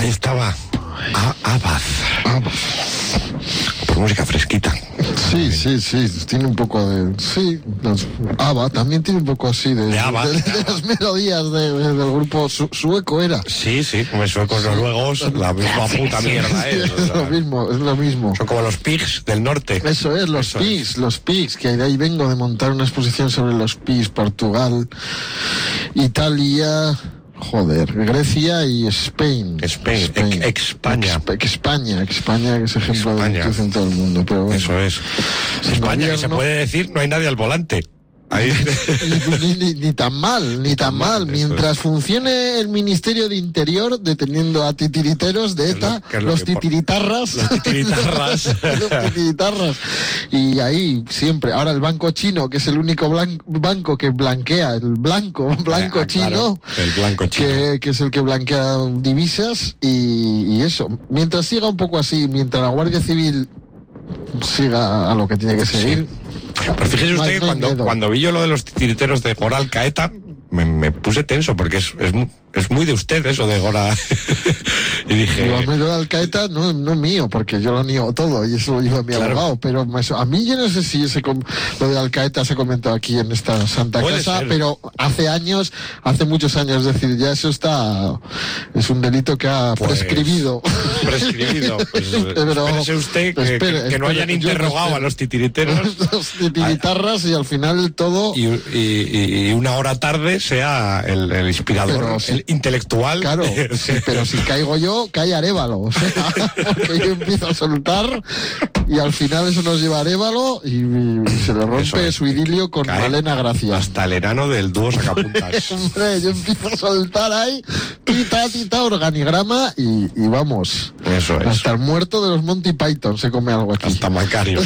Ahí estaba. Abad. Por música fresquita. Sí, tiene un poco de... Sí, ABBA también tiene un poco así de ABBA, de las melodías del grupo sueco era. Sí, como suecos noruegos, la misma puta mierda, Sí, es lo mismo. Son como los Pigs del norte. Eso es, los Pigs, que de ahí vengo de montar una exposición sobre los Pigs, Portugal, Italia... Grecia y España. España, que es ejemplo de virtud en todo el mundo. Pero bueno, eso es. España, que se puede decir, no hay nadie al volante. Ahí. ni tan mal. Mientras funcione el Ministerio de Interior deteniendo a titiriteros de ETA, los titiritarras. Y ahí siempre. Ahora el banco chino, que es el único banco que blanquea, el blanco chino, claro, el blanco chino. Que es el que blanquea divisas y eso. Mientras siga un poco así, mientras la Guardia Civil siga a lo que tiene que seguir. Pues fíjese usted que cuando vi yo lo de los titiriteros de Gora Alcaeta, me puse tenso, porque es muy de usted eso de Gora. Y dije... Lo de Alcaeta no mío, porque yo lo niego todo, y eso lo dijo mi abogado, pero a mí yo no sé si lo de Alcaeta se comentó aquí en esta santa casa, pero hace muchos años, es decir, ya eso es un delito que ha prescribido. Pues espérese usted que no hayan interrogado a los titiriteros. Los titiritarras, y al final todo... Y una hora tarde sea el inspirador, el intelectual. Claro, pero si caigo yo, cae Arévalo. O sea, porque yo empiezo a soltar y al final eso nos lleva a Arévalo y se le rompe su idilio con Malena Gracia. Hasta el enano del dúo sacapuntas. Hombre, yo empiezo a soltar ahí, tita, organigrama y vamos. Eso es. Hasta el muerto de los Monty Python se come algo aquí. Hasta Macario.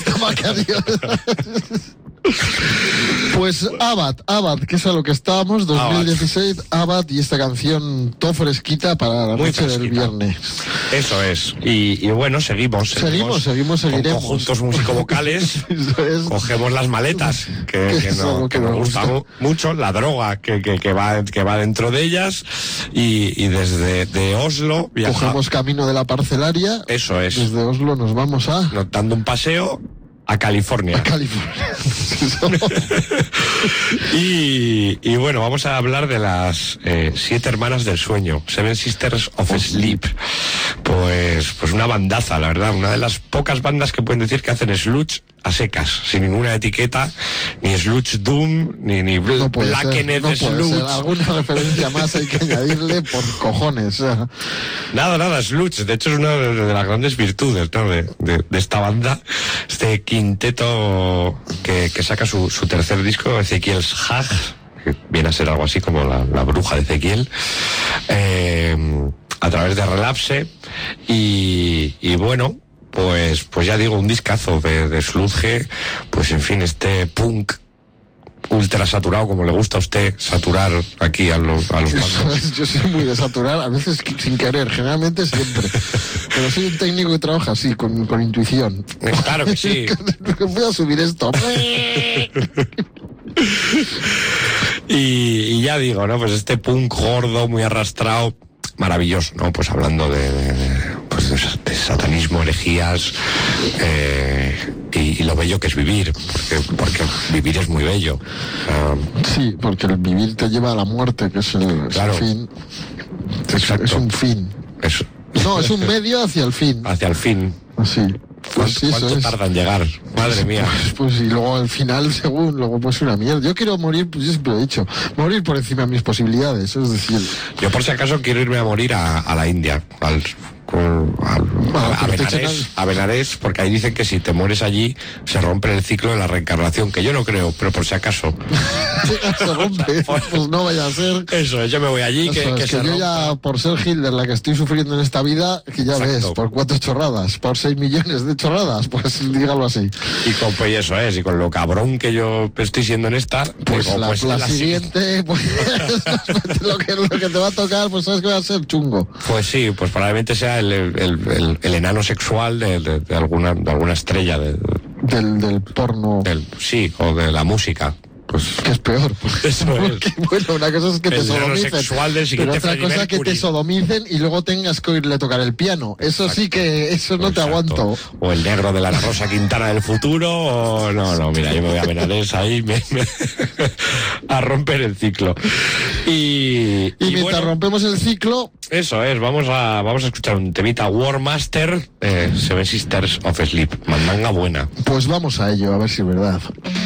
Pues Abad, que es a lo que estábamos, 2016, Abad, y esta canción todo fresquita para la noche del viernes. Eso es. Y bueno, seguiremos. Con conjuntos musicovocales. Cogemos las maletas, que nos gusta mucho, la droga que va dentro de ellas, y desde Oslo cogemos camino de la parcelaria. Eso es. Desde Oslo nos vamos dando un paseo a California. Y bueno, vamos a hablar de las 7 hermanas del sueño, Seven Sisters of Sleep. Pues una bandaza, la verdad, una de las pocas bandas que pueden decir que hacen sludge a secas, sin ninguna etiqueta, ni sludge doom, ni blackened sludge. Alguna referencia más hay que añadirle por cojones. Nada, sludge. De hecho es una de las grandes virtudes, ¿no? de esta banda, este quinteto que saca su tercer disco, Ezequiel's Hag, que viene a ser algo así como la bruja de Ezequiel, a través de Relapse, y bueno, pues ya digo, un discazo de sludge, pues en fin, este punk ultra saturado, como le gusta a usted saturar aquí a los bancos. Yo soy muy de saturar, a veces sin querer, generalmente siempre. Pero soy un técnico que trabaja así, con intuición. Claro que sí. Voy a subir esto. Y ya digo, ¿no? Pues este punk gordo, muy arrastrado, maravilloso, ¿no? Pues hablando de satanismo, herejías, y lo bello que es vivir, porque vivir es muy bello. Sí, porque el vivir te lleva a la muerte, que es el fin. Es un fin. No, es un medio hacia el fin. Hacia el fin. Así. ¿Cuánto tarda en llegar? Madre mía. Pues y luego al final, luego pues una mierda. Yo quiero morir, pues yo siempre lo he dicho, morir por encima de mis posibilidades, es decir... Yo por si acaso quiero irme a morir a la India, a Benares, porque ahí dicen que si te mueres allí se rompe el ciclo de la reencarnación, que yo no creo, pero por si acaso se rompe, pues no vaya a ser. Eso, yo me voy allí, que yo rompa. Ya por ser Hitler, la que estoy sufriendo en esta vida, que ya ves, por 4 chorradas, por 6 millones de chorradas, pues dígalo así. Y con pues eso es, y con lo cabrón que yo estoy siendo en esta, pues la siguiente, pues lo que te va a tocar, pues sabes que va a ser chungo. Pues sí, pues probablemente sea el enano sexual de alguna estrella del porno. Sí, o de la música. Pues que es peor. Eso porque, bueno, una cosa es que te sodomicen, pero otra Freddie cosa es que Mercury. te sodomicen y luego tengas que oírle tocar el piano. Eso Exacto. sí que, eso no te aguanto. O el negro de la Rosa Quintana del futuro, o no, mira, yo me voy a Benadés ahí a romper el ciclo. Y mientras bueno, rompemos el ciclo, eso es, vamos a escuchar un temita War Master, Seven Sisters of Sleep, mandanga buena. pues vamos a ello, a ver si es verdad.